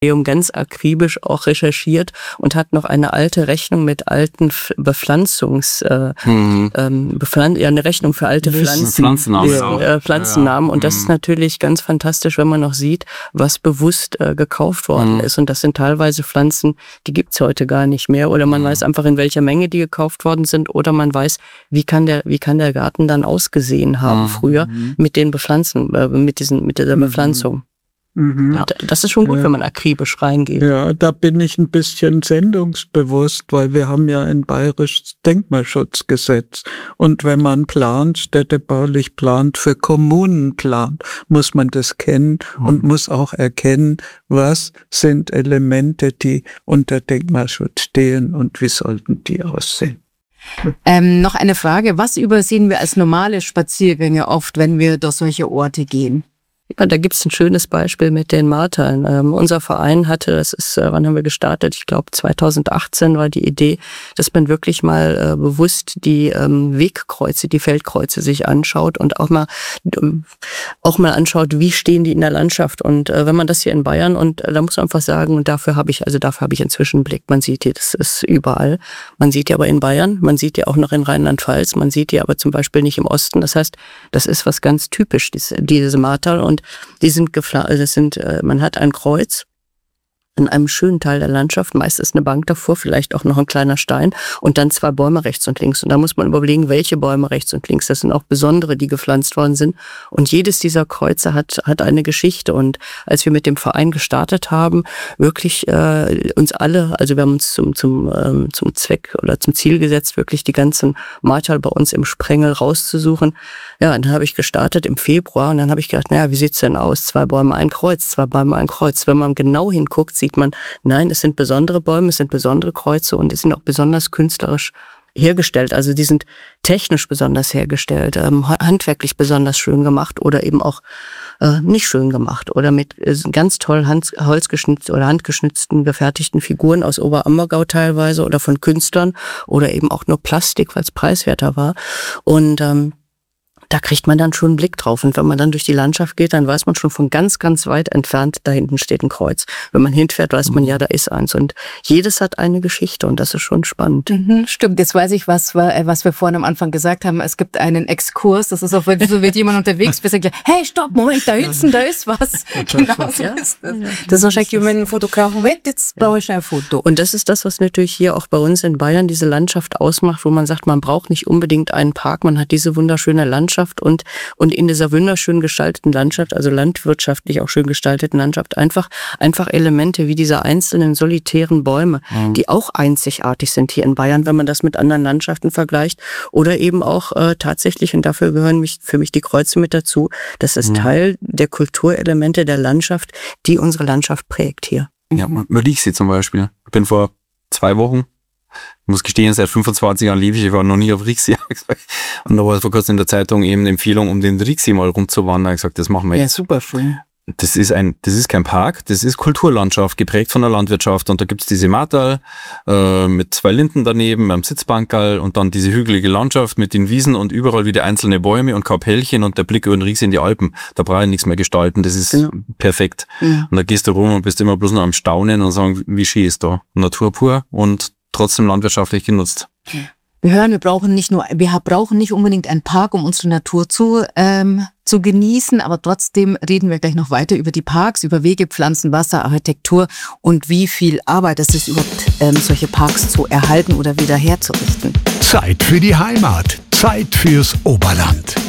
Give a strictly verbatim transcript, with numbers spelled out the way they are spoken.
ganz akribisch auch recherchiert und hat noch eine alte Rechnung mit alten F- Bepflanzungs, äh, Mhm. ähm, Bepflan- ja, eine Rechnung für alte Wissen. Pflanzen, Pflanzennamen äh, auch. äh, Pflanzennamen. Ja, Und das mhm. ist natürlich ganz fantastisch, wenn man noch sieht, was bewusst äh, gekauft worden Mhm. ist. Und das sind teilweise Pflanzen, die gibt's heute gar nicht mehr. Oder man Mhm. weiß einfach, in welcher Menge die gekauft worden sind. Oder man weiß, wie kann der, wie kann der Garten dann ausgesehen haben Mhm. früher mit den Bepflanzen, äh, mit diesen, mit dieser Mhm. Bepflanzung. Mhm. Ja, das ist schon gut, Ja. wenn man akribisch reingeht. Ja, da bin ich ein bisschen sendungsbewusst, weil wir haben ja ein bayerisches Denkmalschutzgesetz. Und wenn man plant, städtebaulich plant, für Kommunen plant, muss man das kennen Mhm. und muss auch erkennen, was sind Elemente, die unter Denkmalschutz stehen und wie sollten die aussehen. Ähm, noch eine Frage. Was übersehen wir als normale Spaziergänger oft, wenn wir durch solche Orte gehen? Ja, da gibt's ein schönes Beispiel mit den Martern. Ähm, unser Verein hatte, das ist, äh, wann haben wir gestartet? Ich glaube zweitausendachtzehn war die Idee, dass man wirklich mal äh, bewusst die ähm, Wegkreuze, die Feldkreuze sich anschaut und auch mal ähm, auch mal anschaut, wie stehen die in der Landschaft. Und äh, wenn man das hier in Bayern, und äh, da muss man einfach sagen, und dafür habe ich, also dafür habe ich inzwischen einen Blick. Man sieht die, das ist überall. Man sieht die aber in Bayern, man sieht die auch noch in Rheinland-Pfalz, man sieht die aber zum Beispiel nicht im Osten. Das heißt, das ist was ganz typisch, diese, diese Marter. Und die sind gefla- also das sind, äh, man hat ein Kreuz in einem schönen Teil der Landschaft, meist ist eine Bank davor, vielleicht auch noch ein kleiner Stein und dann zwei Bäume rechts und links. Und da muss man überlegen, welche Bäume rechts und links. Das sind auch besondere, die gepflanzt worden sind. Und jedes dieser Kreuze hat hat eine Geschichte. Und als wir mit dem Verein gestartet haben, wirklich äh, uns alle, also wir haben uns zum zum ähm, zum Zweck oder zum Ziel gesetzt, wirklich die ganzen Marterl bei uns im Sprengel rauszusuchen. Ja, und dann habe ich gestartet im Februar und dann habe ich gedacht, naja, wie sieht's denn aus? Zwei Bäume, ein Kreuz, zwei Bäume, ein Kreuz. Wenn man genau hinguckt, sieht man, nein, es sind besondere Bäume, es sind besondere Kreuze und es sind auch besonders künstlerisch hergestellt. Also die sind technisch besonders hergestellt, ähm, handwerklich besonders schön gemacht oder eben auch äh, nicht schön gemacht oder mit äh, ganz toll Hand, holzgeschnitzten oder handgeschnitzten, gefertigten Figuren aus Oberammergau teilweise oder von Künstlern oder eben auch nur Plastik, weil es preiswerter war. Und ähm, da kriegt man dann schon einen Blick drauf. Und wenn man dann durch die Landschaft geht, dann weiß man schon von ganz, ganz weit entfernt, da hinten steht ein Kreuz. Wenn man hinfährt, weiß man, ja, da ist eins. Und jedes hat eine Geschichte und das ist schon spannend. Mhm, stimmt, jetzt weiß ich, was wir, äh, was wir vorhin am Anfang gesagt haben. Es gibt einen Exkurs, das ist auch, wenn so wird jemand unterwegs bist, sagt, hey, stopp, Moment, da hinten, da ist was. Genau so Ja. ist das. Das ist wahrscheinlich, wenn ein Fotograf, Moment, jetzt brauche ich ein Foto. Und das ist das, was natürlich hier auch bei uns in Bayern diese Landschaft ausmacht, wo man sagt, man braucht nicht unbedingt einen Park, man hat diese wunderschöne Landschaft und, und in dieser wunderschön gestalteten Landschaft, also landwirtschaftlich auch schön gestalteten Landschaft, einfach, einfach Elemente wie diese einzelnen solitären Bäume, Mhm. die auch einzigartig sind hier in Bayern, wenn man das mit anderen Landschaften vergleicht, oder eben auch äh, tatsächlich, und dafür gehören mich, für mich die Kreuze mit dazu, das ist Mhm. Teil der Kulturelemente der Landschaft, die unsere Landschaft prägt hier. Ja, Riechsee zum Beispiel. Ich bin vor zwei Wochen, ich muss gestehen, seit fünfundzwanzig Jahren lebe ich, ich war noch nie auf Riechsee. Und da war vor kurzem in der Zeitung eben eine Empfehlung, um den Riechsee mal rumzuwandern. Ich gesagt, das machen wir Ja, jetzt. super schön. Das ist ein, das ist kein Park, das ist Kulturlandschaft, geprägt von der Landwirtschaft. Und da gibt's diese Marterl äh, mit zwei Linden daneben, beim Sitzbankerl und dann diese hügelige Landschaft mit den Wiesen und überall wieder einzelne Bäume und Kapellchen und der Blick über den Riechsee in die Alpen. Da brauche ich nichts mehr gestalten, das ist Genau. perfekt. Ja. Und da gehst du rum und bist immer bloß noch am Staunen und sagen, wie schön ist da. Natur pur und trotzdem landwirtschaftlich genutzt. Wir hören, wir brauchen nicht nur, wir brauchen nicht unbedingt einen Park, um unsere Natur zu, ähm, zu genießen, aber trotzdem reden wir gleich noch weiter über die Parks, über Wege, Pflanzen, Wasser, Architektur und wie viel Arbeit es ist, überhaupt ähm, solche Parks zu erhalten oder wieder herzurichten. Zeit für die Heimat. Zeit fürs Oberland.